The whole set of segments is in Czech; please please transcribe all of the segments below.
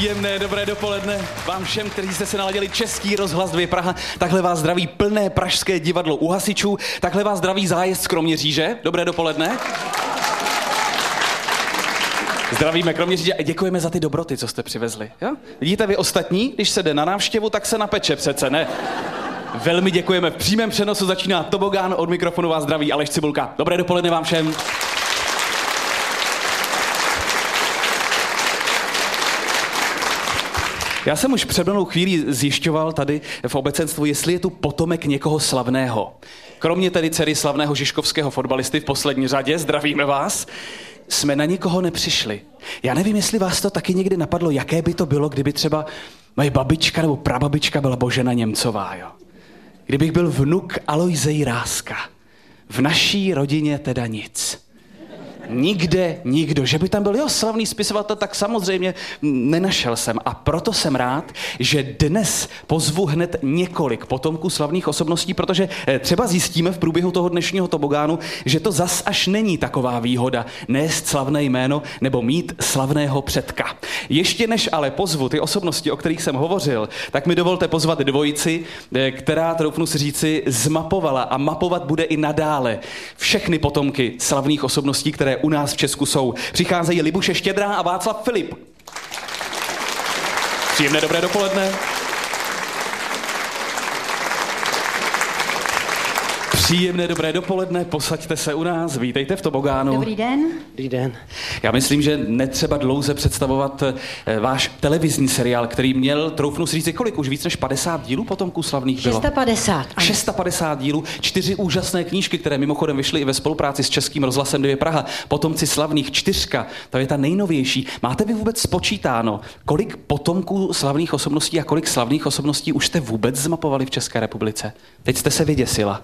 Příjemné dobré dopoledne vám všem, kteří jste se naladili Český rozhlas 2 Praha. Takhle vás zdraví plné pražské divadlo u hasičů. Takhle vás zdraví zájezd z Kroměříže. Dobré dopoledne. Zdravíme Kroměříže a děkujeme za ty dobroty, co jste přivezli. Jo? Vidíte vy ostatní, když se jde na návštěvu, tak se napeče přece, ne? Velmi děkujeme. V přímém přenosu začíná Tobogán, od mikrofonu vás zdraví Aleš Cibulka. Dobré dopoledne vám všem. Já jsem už před mnou chvíli zjišťoval tady v obecenstvu, jestli je tu potomek někoho slavného. Kromě tedy dcery slavného žižkovského fotbalisty v poslední řadě, zdravíme vás, jsme na nikoho nepřišli. Já nevím, jestli vás to taky někdy napadlo, jaké by to bylo, kdyby třeba moje babička nebo prababička byla Božena Němcová, jo. Kdybych byl vnuk Alojze Jiráska. V naší rodině teda nic. Nikde nikdo. Že by tam byl slavný spisovatel, tak samozřejmě nenašel jsem. A proto jsem rád, že dnes pozvu hned několik potomků slavných osobností, protože třeba zjistíme v průběhu toho dnešního tobogánu, že to zas až není taková výhoda nést slavné jméno nebo mít slavného předka. Ještě než ale pozvu ty osobnosti, o kterých jsem hovořil, tak mi dovolte pozvat dvojici, která, troufnu si říci, zmapovala a mapovat bude i nadále všechny potomky slavných osobností, které u nás v Česku jsou. Přicházejí Libuše Štědrá a Václav Filip. Příjemné dobré dopoledne. Příjemné dobré dopoledne, posaďte se u nás, vítejte v Tobogánu. Dobrý den. Dobrý den. Já myslím, že netřeba dlouze představovat váš televizní seriál, který měl, troufnu si říct, kolik už víc než 50 dílů potomků slavných bylo? 650. 650 dílů, 4 úžasné knížky, které mimochodem vyšly i ve spolupráci s Českým rozhlasem 2 Praha. Potomci slavných 4, to je ta nejnovější. Máte vy vůbec spočítáno, kolik potomků slavných osobností a kolik slavných osobností už jste vůbec zmapovali v České republice? Teď jste se vyděsila.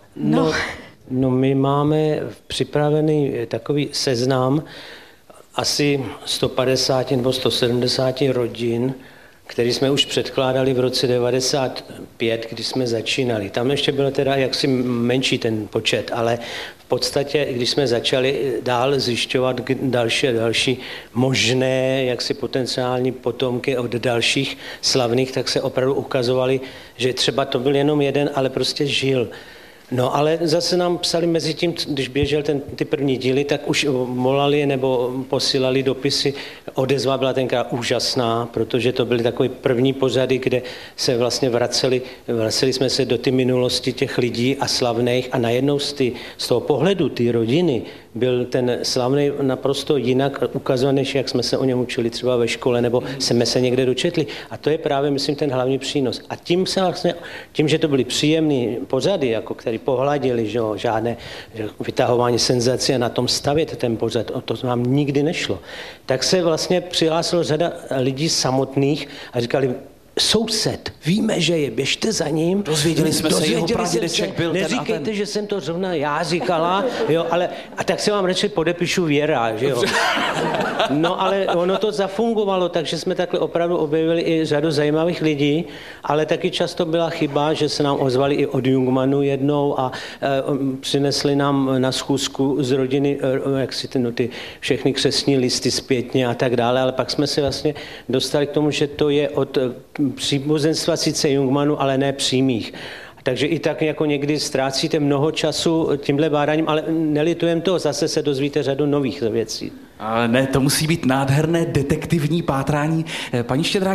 No my máme připravený takový seznam asi 150 nebo 170 rodin, který jsme už předkládali v roce 95, když jsme začínali. Tam ještě byl teda jaksi menší ten počet, ale v podstatě, když jsme začali dál zjišťovat další a další možné jaksi potenciální potomky od dalších slavných, tak se opravdu ukazovali, že třeba to byl jenom jeden, ale prostě žil. No ale zase nám psali mezi tím, když běžel ty první díly, tak už volali nebo posílali dopisy. Odezva byla tenkrát úžasná, protože to byly takové první pořady, kde se vlastně vraceli jsme se do ty minulosti těch lidí a slavných a najednou z toho pohledu té rodiny byl ten slavný naprosto jinak ukazovaný, než jak jsme se o něm učili třeba ve škole nebo jsme se někde dočetli. A to je právě, myslím, ten hlavní přínos. A tím, že to byly příjemný pořady, jako který pohladili, že žádné vytahování senzace a na tom stavět ten pořad, o to nám nikdy nešlo, tak se vlastně přihlásilo řada lidí samotných a říkali, soused, víme, že je, běžte za ním. Dozvěděli jsme se, jeho pradědeček byl ten a ten. Neříkejte, že jsem to zrovna já říkala, jo, ale a tak se vám radši podepíšu Věra, že jo. No, ale ono to zafungovalo, takže jsme takhle opravdu objevili i řadu zajímavých lidí, ale taky často byla chyba, že se nám ozvali i od Jungmannu jednou a přinesli nám na schůzku z rodiny, jak si ty všechny křestní listy zpětně a tak dále, ale pak jsme se vlastně dostali k tomu, že to je od příbuzenstva sice Jungmannu, ale ne přímých. Takže i tak jako někdy ztrácíte mnoho času tímhle bádáním, ale nelitujem toho, zase se dozvíte řadu nových věcí. Ne, to musí být nádherné detektivní pátrání. Paní Štědrá,